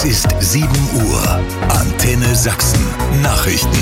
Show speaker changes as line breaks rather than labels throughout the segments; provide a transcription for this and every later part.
Es ist 7 Uhr. Antenne Sachsen. Nachrichten.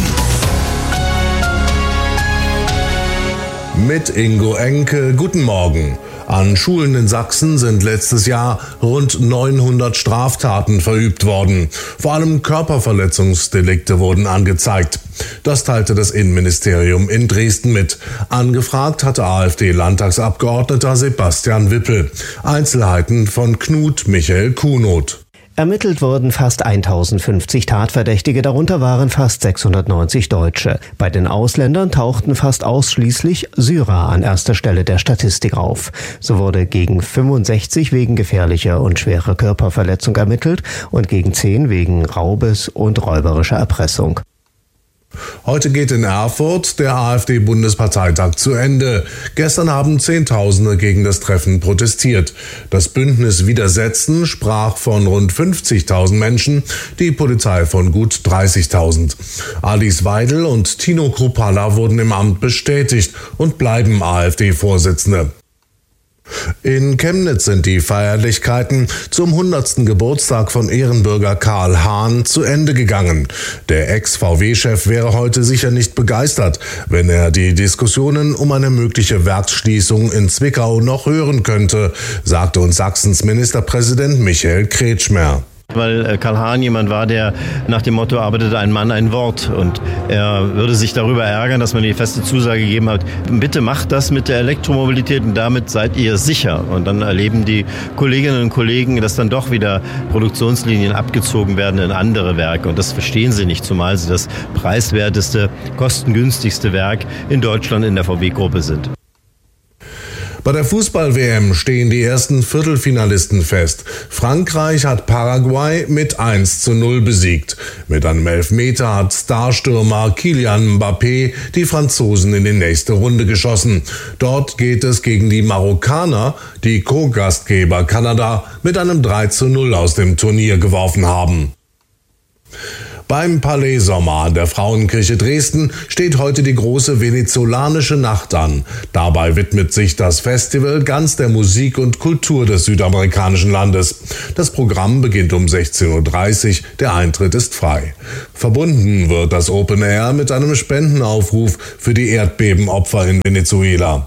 Mit Ingo Enke, guten Morgen. An Schulen in Sachsen sind letztes Jahr rund 900 Straftaten verübt worden. Vor allem Körperverletzungsdelikte wurden angezeigt. Das teilte das Innenministerium in Dresden mit. Angefragt hatte AfD-Landtagsabgeordneter Sebastian Wippel. Einzelheiten von Knut Michael Kunoth.
Ermittelt wurden fast 1050 Tatverdächtige, darunter waren fast 690 Deutsche. Bei den Ausländern tauchten fast ausschließlich Syrer an erster Stelle der Statistik auf. So wurde gegen 65 wegen gefährlicher und schwerer Körperverletzung ermittelt und gegen 10 wegen Raubes und räuberischer Erpressung.
Heute geht in Erfurt der AfD-Bundesparteitag zu Ende. Gestern haben Zehntausende gegen das Treffen protestiert. Das Bündnis Widersetzen sprach von rund 50.000 Menschen, die Polizei von gut 30.000. Alice Weidel und Tino Kruppalla wurden im Amt bestätigt und bleiben AfD-Vorsitzende. In Chemnitz sind die Feierlichkeiten zum 100. Geburtstag von Ehrenbürger Karl Hahn zu Ende gegangen. Der Ex-VW-Chef wäre heute sicher nicht begeistert, wenn er die Diskussionen um eine mögliche Werksschließung in Zwickau noch hören könnte, sagte uns Sachsens Ministerpräsident Michael Kretschmer.
Weil Karl Hahn jemand war, der nach dem Motto arbeitet ein Mann ein Wort, und er würde sich darüber ärgern, dass man die feste Zusage gegeben hat, bitte macht das mit der Elektromobilität und damit seid ihr sicher. Und dann erleben die Kolleginnen und Kollegen, dass dann doch wieder Produktionslinien abgezogen werden in andere Werke, und das verstehen sie nicht, zumal sie das preiswerteste, kostengünstigste Werk in Deutschland in der VW-Gruppe sind.
Bei der Fußball-WM stehen die ersten Viertelfinalisten fest. Frankreich hat Paraguay mit 1:0 besiegt. Mit einem Elfmeter hat Starstürmer Kylian Mbappé die Franzosen in die nächste Runde geschossen. Dort geht es gegen die Marokkaner, die Co-Gastgeber Kanada mit einem 3:0 aus dem Turnier geworfen haben. Beim Palais Sommer an der Frauenkirche Dresden steht heute die große venezolanische Nacht an. Dabei widmet sich das Festival ganz der Musik und Kultur des südamerikanischen Landes. Das Programm beginnt um 16:30 Uhr, der Eintritt ist frei. Verbunden wird das Open Air mit einem Spendenaufruf für die Erdbebenopfer in Venezuela.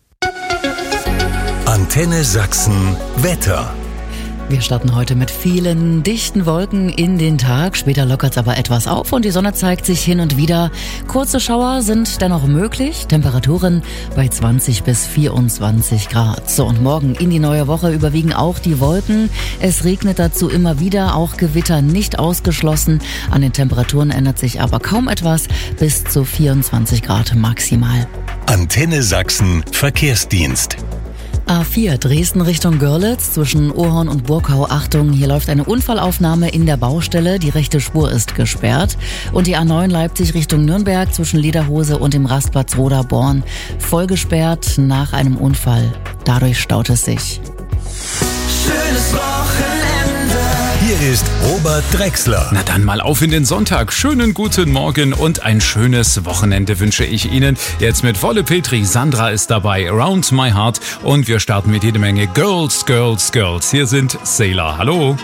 Antenne Sachsen Wetter.
Wir starten heute mit vielen dichten Wolken in den Tag. Später lockert es aber etwas auf und die Sonne zeigt sich hin und wieder. Kurze Schauer sind dennoch möglich. Temperaturen bei 20 bis 24 Grad. So, und morgen in die neue Woche überwiegen auch die Wolken. Es regnet dazu immer wieder, auch Gewitter nicht ausgeschlossen. An den Temperaturen ändert sich aber kaum etwas, bis zu 24 Grad maximal.
Antenne Sachsen Verkehrsdienst.
A4 Dresden Richtung Görlitz zwischen Ohorn und Burkau. Achtung, hier läuft eine Unfallaufnahme in der Baustelle. Die rechte Spur ist gesperrt. Und die A9 Leipzig Richtung Nürnberg zwischen Lederhose und dem Rastplatz Roda-Born voll gesperrt nach einem Unfall. Dadurch staut es sich.
Schönes Wochenende.
Hier ist Robert Drechsler.
Na dann mal auf in den Sonntag. Schönen guten Morgen und ein schönes Wochenende wünsche ich Ihnen. Jetzt mit Wolle Petri, Sandra ist dabei, Around My Heart, und wir starten mit jede Menge Girls, Girls, Girls. Hier sind Sailor. Hallo.